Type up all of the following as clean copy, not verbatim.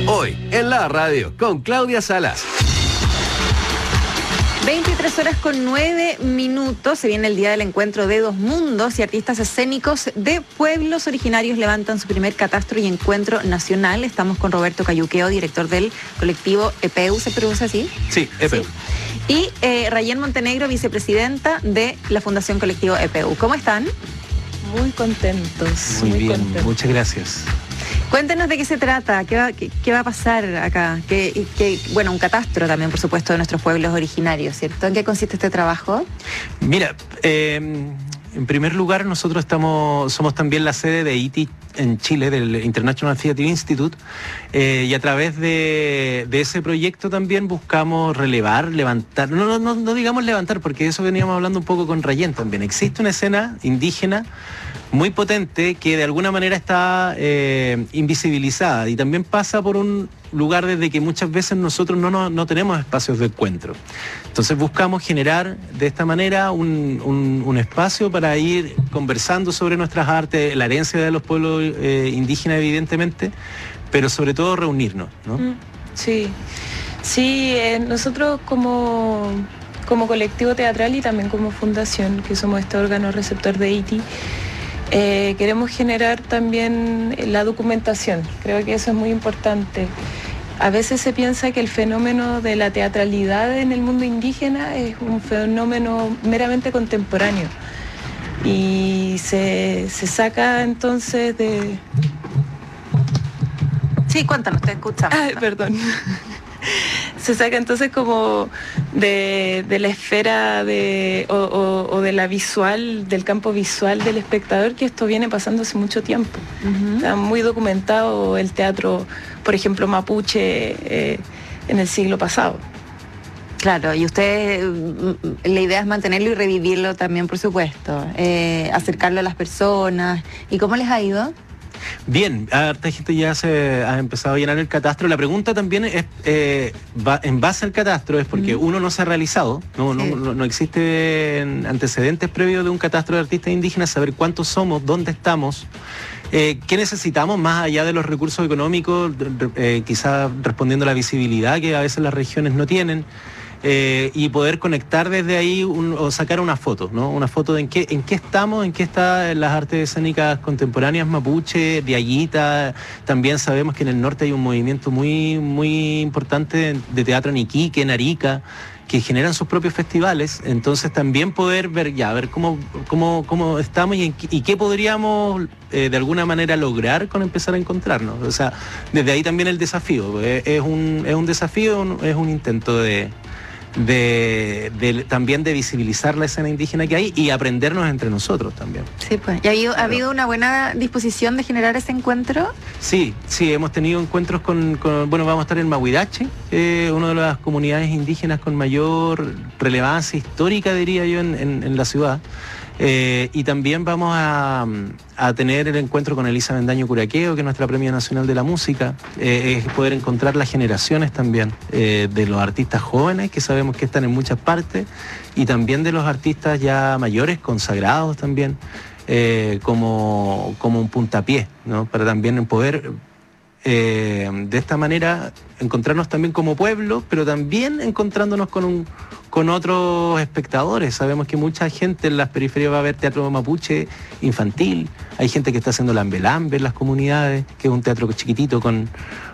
Hoy, en la radio, con Claudia Salas. 23:09. Se viene el día del encuentro de dos mundos y artistas escénicos de pueblos originarios levantan su primer catastro y encuentro nacional. Estamos con Roberto Cayuqueo, director del colectivo EPEU, ¿se pronuncia así? Sí, EPEU. Sí. Y Rayén Montenegro, vicepresidenta de la Fundación Colectivo EPEU. ¿Cómo están? Muy contentos. Muy bien, contentos. Muchas gracias. Cuéntenos de qué se trata, qué va a pasar acá, bueno, un catastro también, por supuesto, de nuestros pueblos originarios, ¿cierto? ¿En qué consiste este trabajo? Mira, en primer lugar, nosotros somos también la sede de ITI en Chile, del International Theatre Institute, y a través de ese proyecto también buscamos levantar, no digamos levantar, porque eso veníamos hablando un poco con Rayén también. Existe una escena indígena muy potente que de alguna manera está invisibilizada y también pasa por un lugar desde que muchas veces nosotros no tenemos espacios de encuentro. Entonces buscamos generar de esta manera un espacio para ir conversando sobre nuestras artes, la herencia de los pueblos indígenas evidentemente, pero sobre todo reunirnos, ¿no? Sí, nosotros como colectivo teatral y también como fundación, que somos este órgano receptor de ITI, queremos generar también la documentación. Creo que eso es muy importante. A veces se piensa que el fenómeno de la teatralidad en el mundo indígena es un fenómeno meramente contemporáneo y se saca entonces de... Sí, cuéntanos, te escuchamos. Perdón. Se saca entonces como de la esfera o de la visual, del campo visual del espectador, que esto viene pasando hace mucho tiempo. Está muy documentado el teatro, por ejemplo, mapuche en el siglo pasado. Claro, y ustedes, la idea es mantenerlo y revivirlo también, por supuesto, acercarlo a las personas. ¿Y cómo les ha ido? Bien, harta gente ya se ha empezado a llenar el catastro. La pregunta también es, en base al catastro, es porque uno no se ha realizado, no existen antecedentes previos de un catastro de artistas indígenas, saber cuántos somos, dónde estamos, qué necesitamos más allá de los recursos económicos, quizás respondiendo a la visibilidad que a veces las regiones no tienen. Y poder conectar desde ahí o sacar una foto, ¿no? Una foto de en qué estamos, en qué están las artes escénicas contemporáneas mapuche, diaguita. También sabemos que en el norte hay un movimiento muy, muy importante de teatro en Iquique, en Arica, que generan sus propios festivales. Entonces también poder ver cómo estamos y qué podríamos de alguna manera lograr con empezar a encontrarnos. O sea, desde ahí también el desafío. Es un desafío, es un intento también de visibilizar la escena indígena que hay y aprendernos entre nosotros también. Sí, pues. ¿Y ha habido una buena disposición de generar ese encuentro? Sí, hemos tenido encuentros bueno, vamos a estar en Mahuidache, una de las comunidades indígenas con mayor relevancia histórica, diría yo, en la ciudad. Y también vamos a tener el encuentro con Elisa Bendaño Curaqueo, que es nuestra Premio Nacional de la Música, es poder encontrar las generaciones también de los artistas jóvenes, que sabemos que están en muchas partes, y también de los artistas ya mayores, consagrados también, como un puntapié, ¿no? Para también poder de esta manera encontrarnos también como pueblo, pero también encontrándonos con otros espectadores. Sabemos que mucha gente en las periferias va a ver teatro mapuche infantil, hay gente que está haciendo lambe-lambe en las comunidades, que es un teatro chiquitito con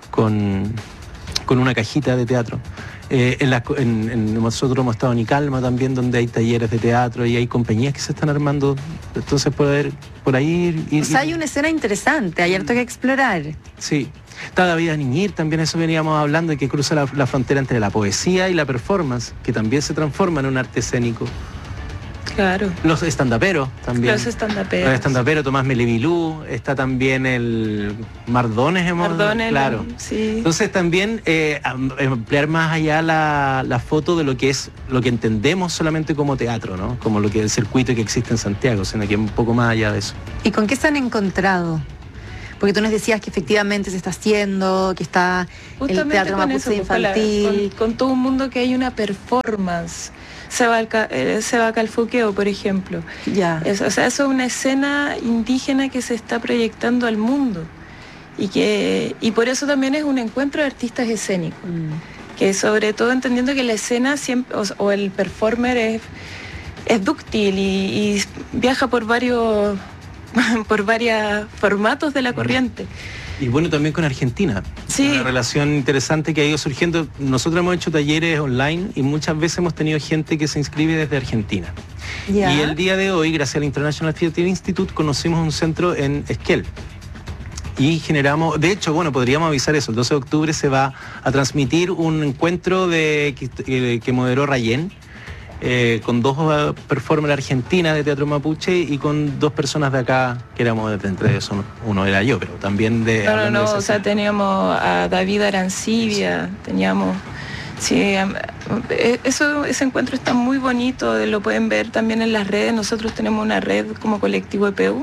una cajita de teatro. Nosotros hemos estado en Icalma también, donde hay talleres de teatro y hay compañías que se están armando. Entonces poder por ahí ir. O sea, hay una escena interesante, hay harto que explorar. Sí. Está David Niñir, también eso veníamos hablando, de que cruza la frontera entre la poesía y la performance, que también se transforma en un arte escénico. Claro. Los estandaperos también. Los estandaperos. Los estandaperos, Tomás Melevilú, está también el Mardones, claro. Sí. Entonces también ampliar más allá la foto de lo que entendemos solamente como teatro, ¿no? Como lo que es el circuito que existe en Santiago, sino que un poco más allá de eso. ¿Y con qué se han encontrado? Porque tú nos decías que efectivamente se está haciendo, que está justamente el teatro mapuche infantil. Con todo un mundo que hay una performance. Se va a Calfuqueo, por ejemplo. Ya. Eso es una escena indígena que se está proyectando al mundo. y por eso también es un encuentro de artistas escénicos, que sobre todo entendiendo que la escena siempre, o el performer es dúctil y viaja por varios formatos de la corriente. Y bueno, también con Argentina. Sí. Una relación interesante que ha ido surgiendo. Nosotros hemos hecho talleres online y muchas veces hemos tenido gente que se inscribe desde Argentina. Ya. Y el día de hoy, gracias al International Theatre Institute, conocimos un centro en Esquel. Y generamos, de hecho, bueno, podríamos avisar eso, el 12 de octubre se va a transmitir un encuentro que moderó Rayén, con dos performers argentinas de teatro mapuche y con dos personas de acá, que éramos de entre ellos, uno era yo, pero también de... No, o sea, teníamos a David Arancibia, teníamos... Sí, ese encuentro está muy bonito, lo pueden ver también en las redes. Nosotros tenemos una red como colectivo EPEU,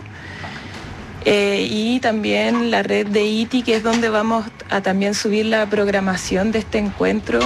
y también la red de ITI, que es donde vamos a también subir la programación de este encuentro.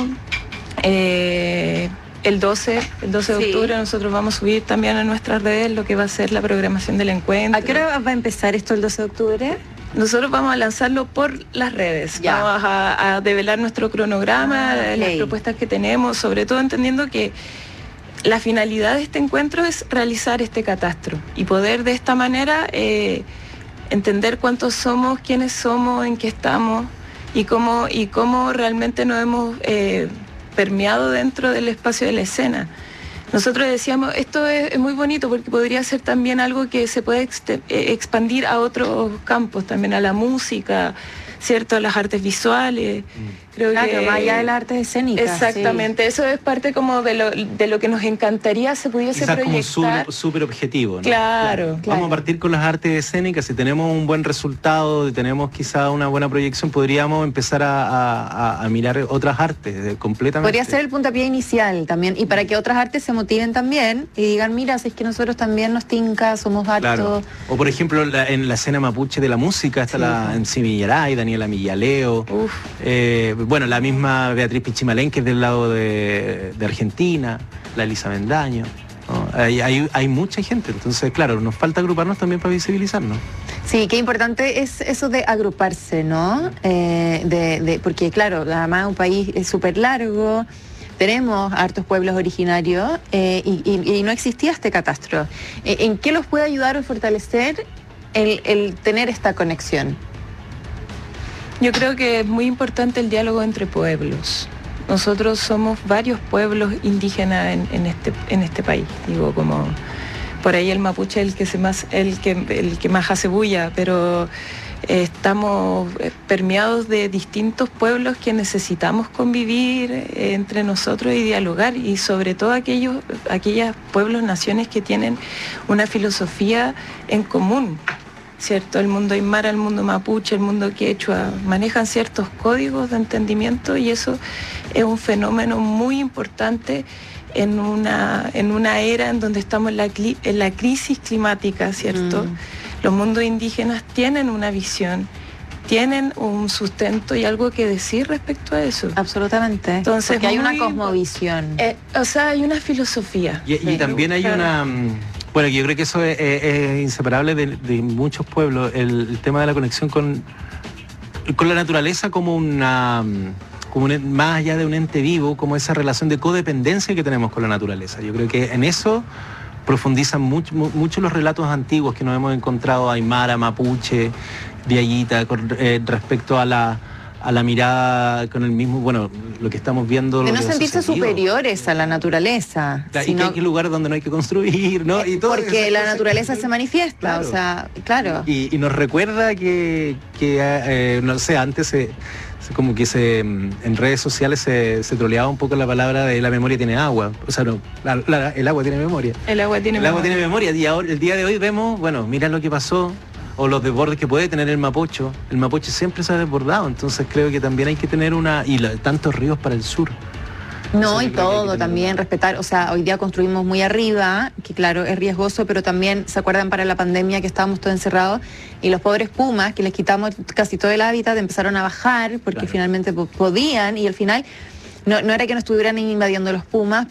El 12 de octubre nosotros vamos a subir también a nuestras redes lo que va a ser la programación del encuentro. ¿A qué hora va a empezar esto el 12 de octubre? Nosotros vamos a lanzarlo por las redes, ya. Vamos a develar nuestro cronograma, las propuestas que tenemos, sobre todo entendiendo que la finalidad de este encuentro es realizar este catastro y poder de esta manera entender cuántos somos, quiénes somos, en qué estamos y cómo realmente nos hemos permeado dentro del espacio de la escena. Nosotros decíamos, esto es muy bonito porque podría ser también algo que se puede expandir a otros campos, también a la música, ¿cierto? A las artes visuales. Creo claro, que más allá de las artes escénicas. Exactamente, sí. Eso es parte como de lo que nos encantaría se pudiese quizás proyectar. como súper objetivo, ¿no? Claro. Vamos a partir con las artes escénicas. Si tenemos un buen resultado, tenemos quizá una buena proyección, podríamos empezar a mirar otras artes completamente. Podría ser el puntapié inicial también, y para que otras artes se motiven también y digan, mira, si es que nosotros también nos tinca, somos hartos. Claro. O por ejemplo, en la escena mapuche de la música está la MC Millaray, Daniela Millaleo. Bueno, la misma Beatriz Pichimalén, que es del lado de Argentina, la Elisa Bendaño, ¿no? Hay mucha gente, entonces claro, nos falta agruparnos también para visibilizarnos. Sí, qué importante es eso de agruparse, ¿no? Porque claro, además un país es súper largo, tenemos hartos pueblos originarios y no existía este catastro. ¿En qué los puede ayudar o fortalecer el tener esta conexión? Yo creo que es muy importante el diálogo entre pueblos. Nosotros somos varios pueblos indígenas en este país. Digo, como por ahí el mapuche el que más hace bulla, pero estamos permeados de distintos pueblos que necesitamos convivir entre nosotros y dialogar, y sobre todo aquellos pueblos, naciones que tienen una filosofía en común. ¿Cierto? El mundo aymara, el mundo mapuche, el mundo quechua, manejan ciertos códigos de entendimiento y eso es un fenómeno muy importante en una era en donde estamos en la crisis climática, ¿cierto? Los mundos indígenas tienen una visión, tienen un sustento y algo que decir respecto a eso. Absolutamente. Entonces, porque hay una cosmovisión. O sea, hay una filosofía. Y también hay una... Bueno, yo creo que eso es inseparable de muchos pueblos, el tema de la conexión con la naturaleza como más allá de un ente vivo, como esa relación de codependencia que tenemos con la naturaleza. Yo creo que en eso profundizan mucho los relatos antiguos que nos hemos encontrado, aymara, mapuche, diaguita, respecto a la mirada con el mismo, bueno, lo que estamos viendo. De no sentirse superiores a la naturaleza. Y que hay lugares donde no hay que construir, ¿no? Y todo porque la naturaleza se manifiesta, claro. O sea, claro. Y nos recuerda que no sé, antes como que en redes sociales se troleaba un poco la palabra de la memoria tiene agua. O sea, no, el agua tiene memoria. El agua tiene memoria. Y ahora, el día de hoy vemos, bueno, mira lo que pasó, o los desbordes que puede tener el mapocho. El mapoche siempre se ha desbordado, entonces creo que también hay que tener tantos ríos para el sur. No, y todo también respetar, o sea, hoy día construimos muy arriba, que claro, es riesgoso, pero también, ¿se acuerdan para la pandemia que estábamos todos encerrados? Y los pobres pumas, que les quitamos casi todo el hábitat, empezaron a bajar, porque finalmente podían, y al final no era que nos estuvieran invadiendo los pumas,